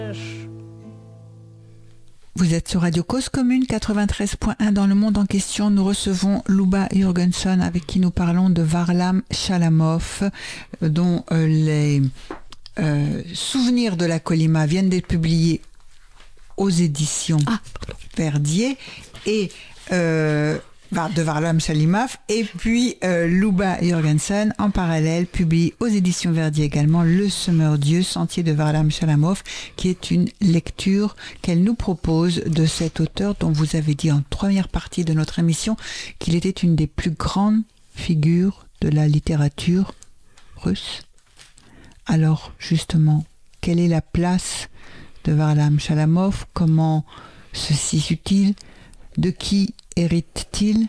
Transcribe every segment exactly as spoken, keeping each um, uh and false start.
Vous êtes sur Radio Cause Commune quatre-vingt-treize point un dans le monde en question. Nous recevons Luba Jürgenson avec qui nous parlons de Varlam Chalamov, dont euh, les euh, souvenirs de la Kolyma viennent d'être publiés aux éditions ah, Verdier et euh, de Varlam Chalamov, et puis euh, Luba Jürgenson en parallèle publie aux éditions Verdier également Le Semeur Dieu, Sentier de Varlam Chalamov, qui est une lecture qu'elle nous propose de cet auteur dont vous avez dit en première partie de notre émission qu'il était une des plus grandes figures de la littérature russe. Alors justement, quelle est la place de Varlam Chalamov? Comment se situe-t-il? De qui hérite-t-il?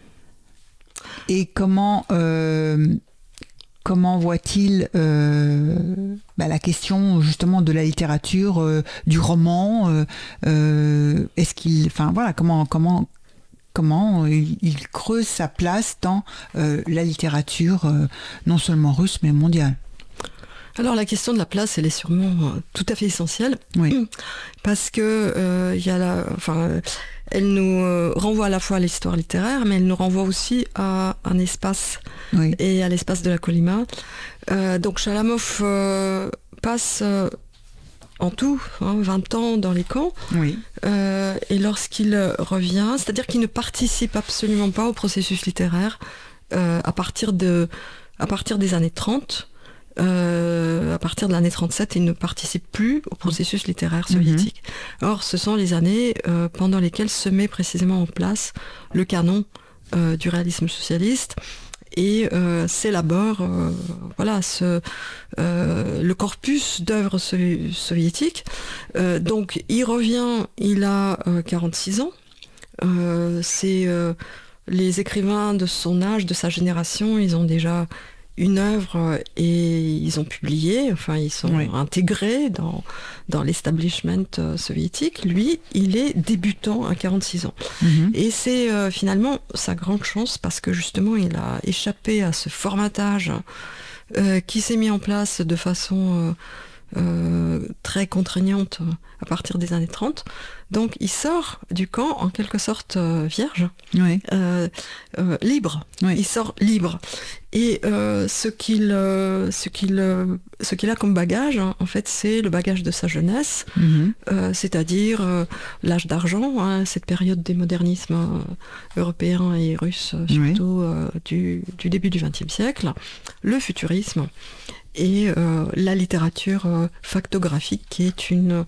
Et comment, euh, comment voit-il euh, bah, la question justement de la littérature, euh, du roman euh, euh, Est-ce qu'il, enfin voilà, comment, comment, comment il, il creuse sa place dans euh, la littérature, euh, non seulement russe mais mondiale? Alors la question de la place, elle est sûrement euh, tout à fait essentielle, oui. parce que euh, il y a la, enfin, elle nous euh, renvoie à la fois à l'histoire littéraire, mais elle nous renvoie aussi à un espace, oui. et à l'espace de la Kolyma. Euh, donc Chalamov euh, passe euh, en tout hein, vingt ans dans les camps, oui. euh, et lorsqu'il revient, c'est-à-dire qu'il ne participe absolument pas au processus littéraire euh, à partir de, à partir des années trente. Euh, à partir de l'année trente-sept, il ne participe plus au processus littéraire soviétique. Mm-hmm. Or, ce sont les années euh, pendant lesquelles se met précisément en place le canon euh, du réalisme socialiste et euh, s'élabore euh, voilà, ce, euh, le corpus d'œuvres so- soviétiques. Euh, donc, il revient, il a euh, quarante-six ans. Euh, c'est euh, les écrivains de son âge, de sa génération, ils ont déjà une œuvre et ils ont publié, enfin ils sont oui. intégrés dans, dans l'establishment euh, soviétique. Lui, il est débutant à quarante-six ans. Mm-hmm. Et c'est euh, finalement sa grande chance parce que justement il a échappé à ce formatage euh, qui s'est mis en place de façon euh, euh, très contraignante à partir des années trente. Donc il sort du camp en quelque sorte euh, vierge, oui. euh, euh, libre. Oui. Il sort libre. Et euh, ce qu'il, euh, ce qu'il, euh, ce qu'il a comme bagage, hein, en fait, c'est le bagage de sa jeunesse, mm-hmm. euh, c'est-à-dire euh, l'âge d'argent, hein, cette période des modernismes euh, européens et russes, surtout oui. euh, du, du début du vingtième siècle, le futurisme et euh, la littérature euh, factographique, qui est une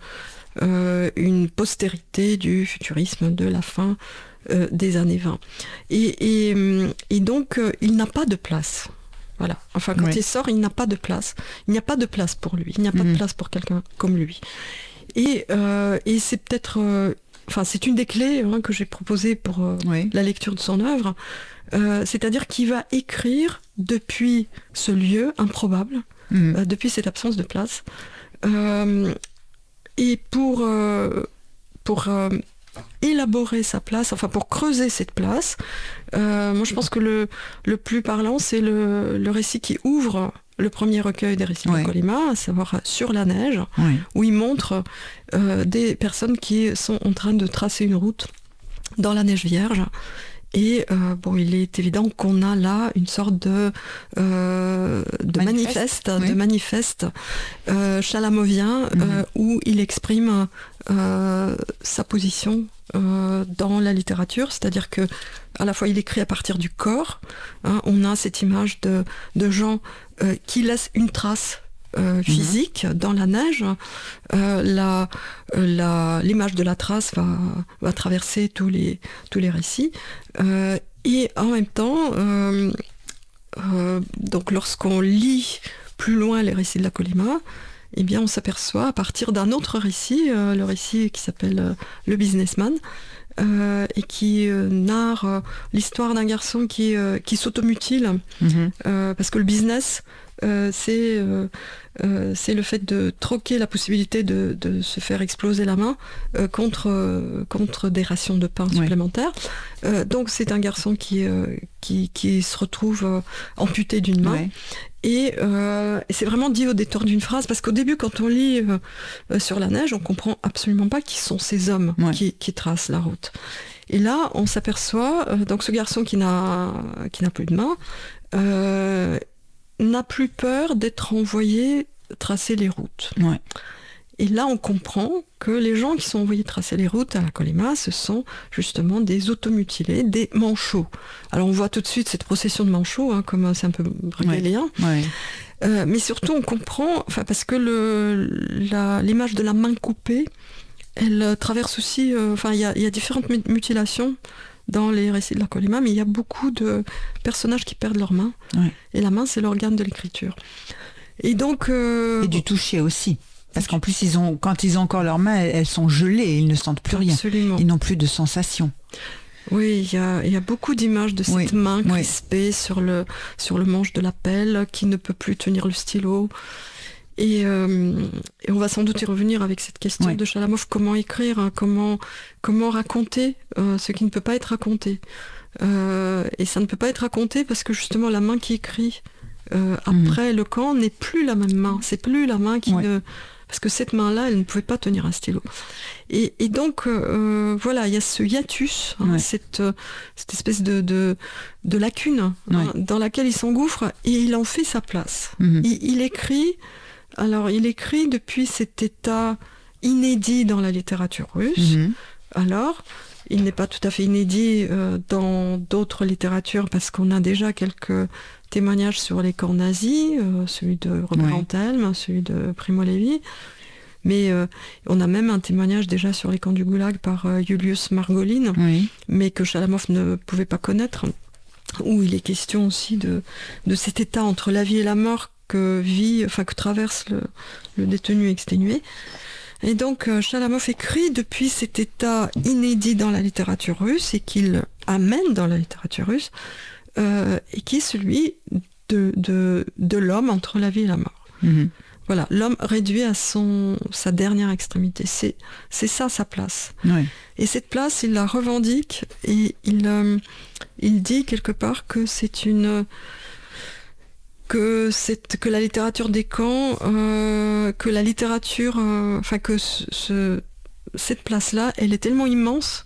Euh, une postérité du futurisme de la fin euh, des années vingt. Et, et, et donc, euh, il n'a pas de place. Voilà. Enfin, quand oui. il sort, il n'a pas de place. Il n'y a pas de place pour lui. Il n'y a pas mmh. de place pour quelqu'un comme lui. Et, euh, et c'est peut-être... Euh, enfin, c'est une des clés hein, que j'ai proposées pour euh, oui. la lecture de son œuvre. Euh, c'est-à-dire qu'il va écrire depuis ce lieu improbable, mmh. euh, depuis cette absence de place. Euh, Et pour, euh, pour euh, élaborer sa place, enfin pour creuser cette place, euh, moi je pense que le, le plus parlant, c'est le, le récit qui ouvre le premier recueil des récits ouais. de Kolyma, à savoir Sur la neige, ouais. où il montre euh, des personnes qui sont en train de tracer une route dans la neige vierge. Et euh, bon, il est évident qu'on a là une sorte de, euh, de manifeste, manifeste, oui. de manifeste euh, chalamovien mm-hmm. euh, où il exprime euh, sa position euh, dans la littérature, c'est-à-dire que à la fois il écrit à partir du corps, hein, on a cette image de, de gens euh, qui laissent une trace Euh, physique mmh. dans la neige, euh, la, la, l'image de la trace va, va traverser tous les, tous les récits. Euh, et en même temps, euh, euh, donc lorsqu'on lit plus loin les récits de la Kolyma, eh bien on s'aperçoit à partir d'un autre récit, euh, le récit qui s'appelle euh, Le Businessman, euh, et qui euh, narre euh, l'histoire d'un garçon qui, euh, qui s'automutile, mmh. euh, parce que le business, Euh, c'est, euh, euh, c'est le fait de troquer la possibilité de, de se faire exploser la main euh, contre, euh, contre des rations de pain supplémentaires. Ouais. Euh, donc c'est un garçon qui, euh, qui, qui se retrouve euh, amputé d'une main. Ouais. Et, euh, et c'est vraiment dit au détour d'une phrase, parce qu'au début, quand on lit euh, euh, sur la neige, on comprend absolument pas qui sont ces hommes ouais. qui, qui tracent la route. Et là, on s'aperçoit, euh, donc ce garçon qui n'a, qui n'a plus de main, euh, n'a plus peur d'être envoyé tracer les routes. Ouais. Et là, on comprend que les gens qui sont envoyés tracer les routes à la Kolyma, ce sont justement des automutilés, des manchots. Alors, on voit tout de suite cette procession de manchots, hein, comme c'est un peu bruxellien. Ouais, ouais. Euh, mais surtout, on comprend, enfin, parce que le, la, l'image de la main coupée, elle traverse aussi, euh, enfin, il y a, y a différentes mutilations dans les récits de la Kolyma, mais il y a beaucoup de personnages qui perdent leur main. Ouais. Et la main, c'est l'organe de l'écriture. Et donc... Euh, et du toucher aussi. Parce qu'en plus, ils ont, quand ils ont encore leurs mains, elles sont gelées, ils ne sentent plus rien. Absolument. Ils n'ont plus de sensations. Oui, il y a, y a beaucoup d'images de cette oui. main crispée oui. sur, le, sur le manche de la pelle, qui ne peut plus tenir le stylo. Et, euh, et on va sans doute y revenir avec cette question oui. de Chalamov, comment écrire, hein, comment, comment raconter euh, ce qui ne peut pas être raconté. Euh, et ça ne peut pas être raconté parce que justement, la main qui écrit euh, après mmh. le camp n'est plus la même main. C'est plus la main qui oui. ne... Parce que cette main-là, elle ne pouvait pas tenir un stylo. Et, et donc, euh, voilà, il y a ce hiatus, hein, ouais. cette, cette espèce de, de, de lacune ouais. hein, dans laquelle il s'engouffre, et il en fait sa place. Mm-hmm. Il, il écrit, alors il écrit depuis cet état inédit dans la littérature russe. Mm-hmm. Alors, il n'est pas tout à fait inédit euh, dans d'autres littératures, parce qu'on a déjà quelques témoignages sur les camps nazis, euh, celui de Robert Antelme, celui de Primo Levi, mais euh, on a même un témoignage déjà sur les camps du Goulag par euh, Julius Margolin, oui. mais que Chalamov ne pouvait pas connaître, où il est question aussi de, de cet état entre la vie et la mort que vit, enfin que traverse le, le détenu exténué. Et donc euh, Chalamov écrit depuis cet état inédit dans la littérature russe et qu'il amène dans la littérature russe, Euh, et qui est celui de, de, de l'homme entre la vie et la mort. Mmh. Voilà, l'homme réduit à son, sa dernière extrémité. C'est, c'est ça sa place. Oui. Et cette place, il la revendique et il, euh, il dit quelque part que c'est une... que, c'est, que la littérature des camps, euh, que la littérature... Euh, enfin, que ce, ce, cette place-là, elle est tellement immense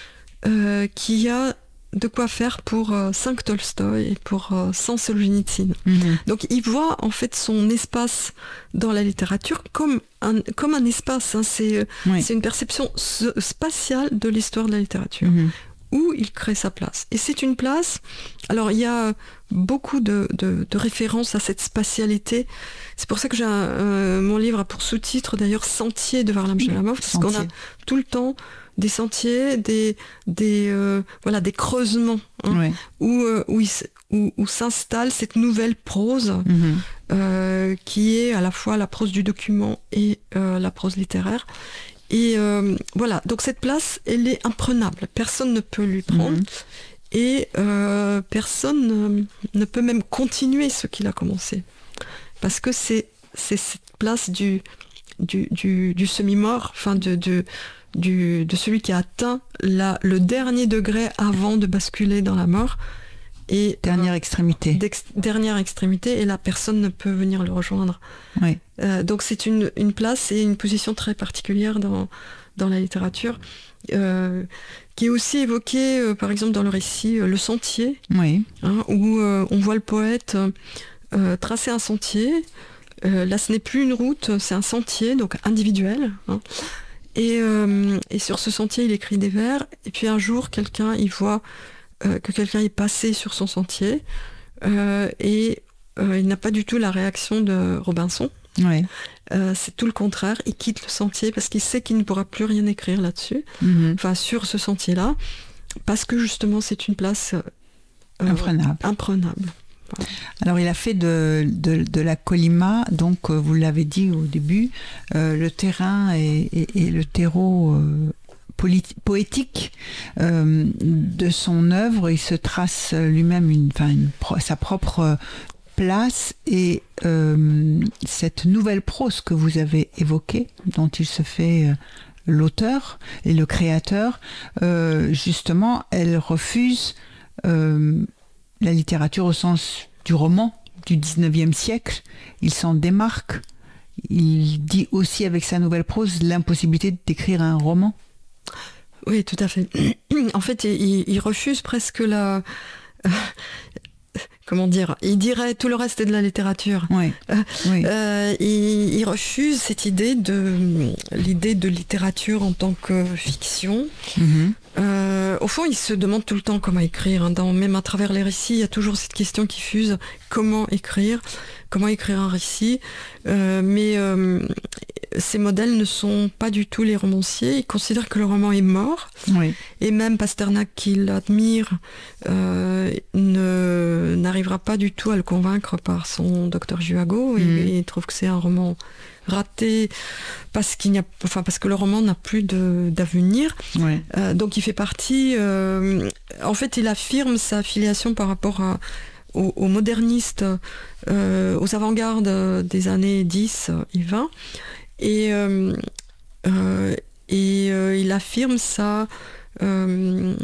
euh, qu'il y a de quoi faire pour euh, cinq Tolstoï et pour euh, cent Solzhenitsyn. Mmh. Donc il voit en fait son espace dans la littérature comme un, comme un espace, hein. c'est, oui. c'est une perception spatiale de l'histoire de la littérature, mmh. où il crée sa place. Et c'est une place, alors il y a beaucoup de, de, de références à cette spatialité, c'est pour ça que j'ai un, euh, mon livre a pour sous-titre d'ailleurs Sentier de Varlam Chalamov, parce qu'on a tout le temps des sentiers, des, des, euh, voilà, des creusements, hein, ouais. où, euh, où, il, où, où s'installe cette nouvelle prose, mmh. euh, qui est à la fois la prose du document et euh, la prose littéraire. Et euh, voilà, donc cette place, elle est imprenable. Personne ne peut lui prendre. Mmh. Et euh, personne ne, ne peut même continuer ce qu'il a commencé. Parce que c'est, c'est cette place du, du, du, du semi-mort, enfin de... de Du, de celui qui a atteint la, le dernier degré avant de basculer dans la mort. Et, dernière euh, extrémité. Dernière extrémité, et là, personne ne peut venir le rejoindre. Oui. Euh, donc c'est une, une place et une position très particulière dans, dans la littérature, euh, qui est aussi évoquée, euh, par exemple, dans le récit euh, Le Sentier, oui. hein, où euh, on voit le poète euh, tracer un sentier. Euh, là, ce n'est plus une route, c'est un sentier, donc individuel, hein. Et, euh, et sur ce sentier, il écrit des vers. Et puis un jour, quelqu'un, il voit euh, que quelqu'un est passé sur son sentier. Euh, et euh, il n'a pas du tout la réaction de Robinson. Ouais. Euh, c'est tout le contraire. Il quitte le sentier parce qu'il sait qu'il ne pourra plus rien écrire là-dessus. Mm-hmm. Enfin, sur ce sentier-là. Parce que justement, c'est une place euh, imprenable. imprenable. Alors il a fait de, de, de la Kolyma, donc euh, vous l'avez dit au début, euh, le terrain et, et, et le terreau euh, politi- poétique euh, de son œuvre. Il se trace lui-même une, enfin, une, sa propre place, et euh, cette nouvelle prose que vous avez évoquée, dont il se fait euh, l'auteur et le créateur, euh, justement, elle refuse... Euh, la littérature au sens du roman, du dix-neuvième siècle. Il s'en démarque. Il dit aussi avec sa nouvelle prose l'impossibilité d'écrire un roman. Oui, tout à fait. En fait, il, il refuse presque la... Euh, comment dire, il dirait tout le reste est de la littérature. Oui. Euh, oui. Euh, il, il refuse cette idée de l'idée de littérature en tant que fiction. Mm-hmm. Euh, au fond, il se demande tout le temps comment écrire. Hein. Dans, même à travers les récits, il y a toujours cette question qui fuse comment écrire, comment écrire un récit. Euh, mais euh, ces modèles ne sont pas du tout les romanciers. Ils considèrent que le roman est mort. Oui. Et même Pasternak, qui l'admire, euh, ne, n'arrivera pas du tout à le convaincre par son Docteur Juago. Mm. Et il trouve que c'est un roman raté parce qu'il n'y a, enfin parce que le roman n'a plus de, d'avenir. Ouais. Euh, donc il fait partie. Euh, en fait, il affirme sa filiation par rapport à, aux, aux modernistes, euh, aux avant-gardes des années dix et vingt, et euh, euh, et euh, il affirme ça. Euh,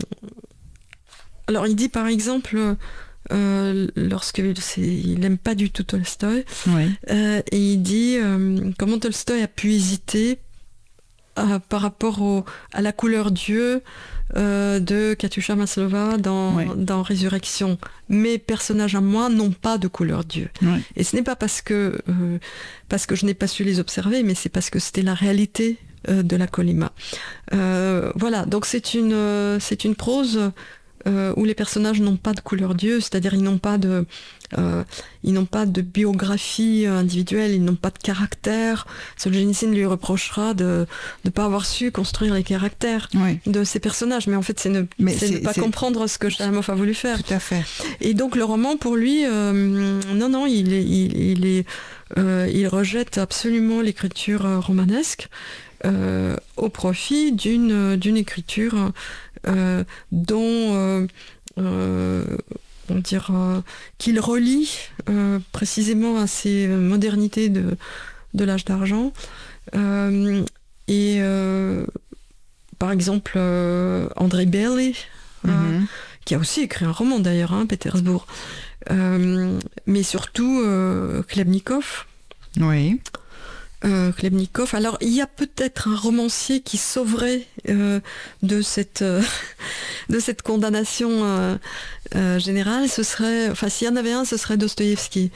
alors il dit par exemple. Euh, lorsqu'il n'aime pas du tout Tolstoï, oui. euh, et il dit euh, comment Tolstoï a pu hésiter euh, par rapport au, à la couleur Dieu euh, de Katyusha Maslova dans, oui. dans Résurrection. Mes personnages à moi n'ont pas de couleur Dieu. Oui. Et ce n'est pas parce que, euh, parce que je n'ai pas su les observer, mais c'est parce que c'était la réalité euh, de la Colima. Euh, voilà, donc c'est une, euh, c'est une prose Euh, où les personnages n'ont pas de couleur Dieu, c'est-à-dire ils n'ont pas de, euh, ils n'ont pas de biographie individuelle, ils n'ont pas de caractère. Solzhenitsyn lui reprochera de ne pas avoir su construire les caractères oui. de ces personnages, mais en fait c'est ne, mais c'est c'est, ne pas c'est... comprendre ce que Chalamov a voulu faire. Tout à fait. Et donc le roman pour lui, euh, non non, il est, il, il est, euh, il rejette absolument l'écriture romanesque. Euh, au profit d'une, d'une écriture euh, dont euh, euh, on dire, euh, qu'il relie euh, précisément à ces modernités de, de l'âge d'argent. Euh, et euh, par exemple euh, André Bailey, mm-hmm. euh, qui a aussi écrit un roman d'ailleurs, hein, Pétersbourg, euh, mais surtout euh, Khlebnikov. Oui. Euh, Khlebnikov. Alors, il y a peut-être un romancier qui sauverait euh, de cette euh, de cette condamnation euh, euh, générale. Ce serait, enfin, s'il y en avait un, ce serait Dostoïevski.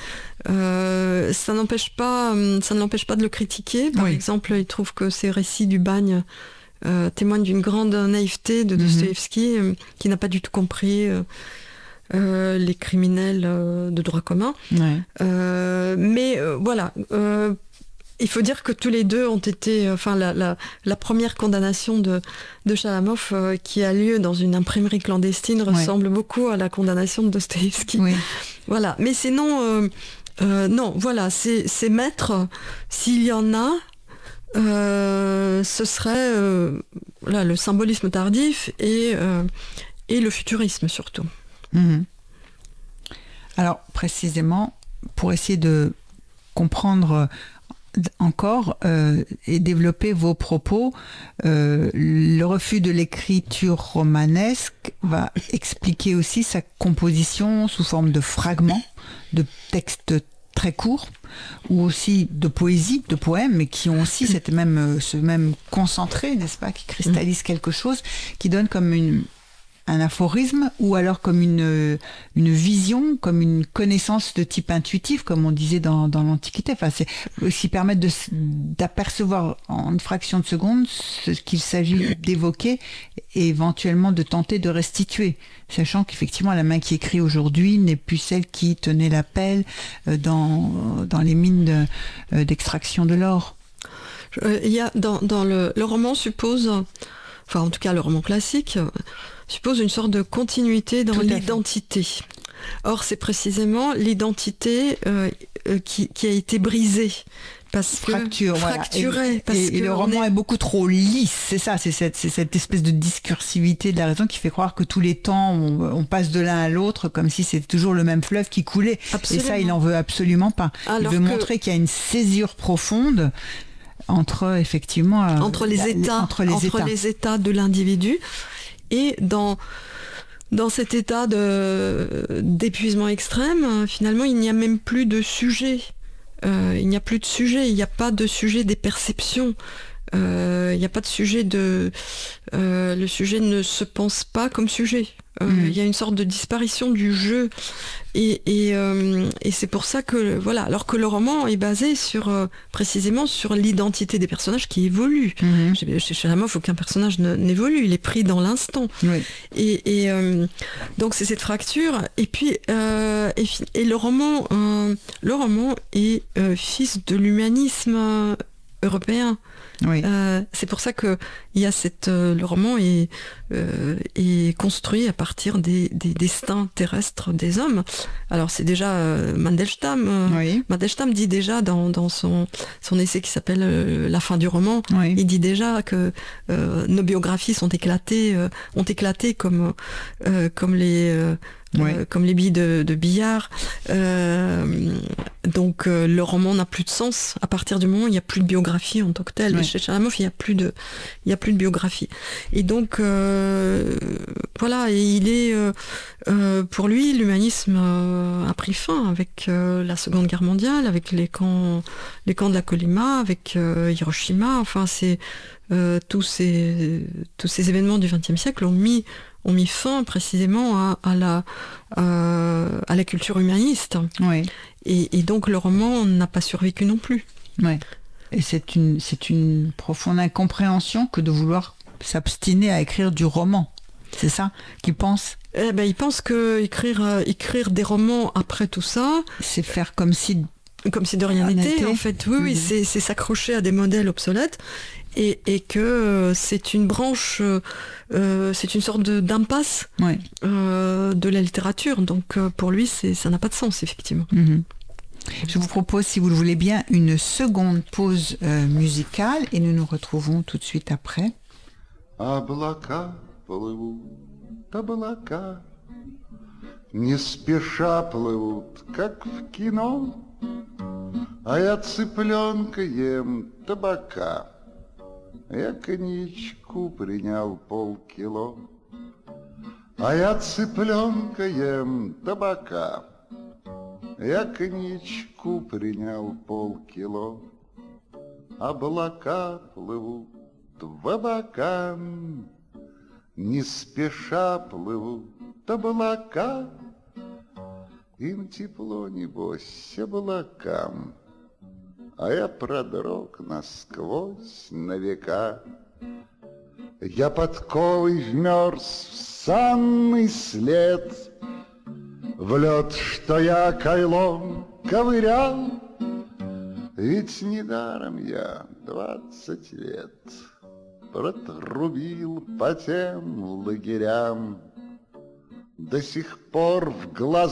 Euh, ça n'empêche pas, ça ne l'empêche pas de le critiquer. Par oui. exemple, il trouve que ses récits du bagne euh, témoignent d'une grande naïveté de Dostoïevski, mm-hmm. euh, qui n'a pas du tout compris. Euh, Euh, les criminels euh, de droit commun. Ouais. Euh, mais euh, voilà. Euh, Il faut dire que tous les deux ont été, enfin la, la, la première condamnation de, de Chalamov euh, qui a lieu dans une imprimerie clandestine ressemble ouais. beaucoup à la condamnation de Dostoïevski. Oui. Voilà, mais sinon, euh, euh, non, voilà, ces, ces maîtres, s'il y en a, euh, ce serait euh, là, le symbolisme tardif et, euh, et le futurisme surtout. Mmh. Alors précisément, pour essayer de comprendre encore euh, et développer vos propos, euh, le refus de l'écriture romanesque va expliquer aussi sa composition sous forme de fragments, de textes très courts, ou aussi de poésie, de poèmes, mais qui ont aussi cette même, ce même concentré, n'est-ce pas, qui cristallise quelque chose, qui donne comme une un aphorisme ou alors comme une, une vision, comme une connaissance de type intuitif, comme on disait dans, dans l'Antiquité. Enfin, c'est aussi permettre de, d'apercevoir en une fraction de seconde ce qu'il s'agit d'évoquer et éventuellement de tenter de restituer, sachant qu'effectivement la main qui écrit aujourd'hui n'est plus celle qui tenait la pelle dans, dans les mines de, d'extraction de l'or. Il y a dans, dans le, le roman suppose, enfin en tout cas le roman classique, suppose une sorte de continuité dans l'identité. Or, c'est précisément l'identité euh, euh, qui, qui a été brisée. Parce Fracture, que fracturée. Voilà. Et, parce et, que et le roman est... est beaucoup trop lisse, c'est ça, c'est cette, c'est cette espèce de discursivité de la raison qui fait croire que tous les temps, on, on passe de l'un à l'autre comme si c'était toujours le même fleuve qui coulait. Absolument. Et ça, il n'en veut absolument pas. Alors il veut que... montrer qu'il y a une césure profonde entre, effectivement... Entre les, la, états, entre les entre états. les états de l'individu. Et dans, dans cet état de, d'épuisement extrême, finalement, il n'y a même plus de sujet. Euh, il n'y a plus de sujet, il n'y a pas de sujet des perceptions. Euh, il n'y a pas de sujet de... Euh, le sujet ne se pense pas comme sujet. Euh, mmh. Il y a une sorte de disparition du jeu. Et, et, euh, et c'est pour ça que... Voilà, alors que le roman est basé sur, euh, précisément sur l'identité des personnages qui évoluent. Mmh. Chez, chez Chalamov, aucun personnage ne, n'évolue, il est pris dans l'instant. Oui. Et, et euh, donc c'est cette fracture. Et puis, euh, et, et le roman, euh, le roman est euh, fils de l'humanisme européen. Oui. Euh, c'est pour ça que il y a cette, euh, le roman est, euh, est construit à partir des, des destins terrestres des hommes. Alors c'est déjà euh, Mandelstam. Euh, oui. Mandelstam dit déjà dans, dans son, son essai qui s'appelle euh, La fin du roman, oui. il dit déjà que euh, nos biographies sont éclatées, euh, ont éclaté comme, euh, comme les... Euh, Oui. Euh, comme les billes de, de billard. Euh, donc euh, le roman n'a plus de sens à partir du moment où il n'y a plus de biographie en tant que telle. Oui. Chez Chalamov, il n'y a plus de, il n'y a plus de biographie. Et donc euh, voilà, et il est euh, euh, pour lui l'humanisme euh, a pris fin avec euh, la Seconde Guerre mondiale, avec les camps, les camps de la Colima, avec euh, Hiroshima. Enfin, c'est euh, tous ces tous ces événements du vingtième siècle ont mis ont mis fin précisément à, à, la, euh, à la culture humaniste. Oui. Et, et donc le roman n'a pas survécu non plus. Oui. Et c'est une, c'est une profonde incompréhension que de vouloir s'abstiner à écrire du roman. C'est ça qu'il pense ? Eh ben, il pense que écrire, euh, écrire des romans après tout ça... C'est faire comme si... Comme si de rien n'était, en fait. Oui, mmh. oui, c'est, c'est s'accrocher à des modèles obsolètes. Et, et que euh, c'est une branche, euh, c'est une sorte de, d'impasse ouais. euh, de la littérature. Donc euh, pour lui, c'est, ça n'a pas de sens, effectivement. Mm-hmm. Je vous propose, si vous le voulez bien, une seconde pause euh, musicale et nous nous retrouvons tout de suite après. Облака плывут, облака, не спеша плывут, как в кино, а я цыпленка ем табака. Я коньячку принял полкило, а я цыпленка ем табака. Я коньячку принял полкило, облака плывут в облакам, не спеша плывут облака. Им тепло, небось, облакам, а я продрог насквозь на века. Я подковой вмерз в санный след, в лед, что я кайлом ковырял. Ведь недаром я двадцать лет протрубил по тем лагерям. До сих пор в глазах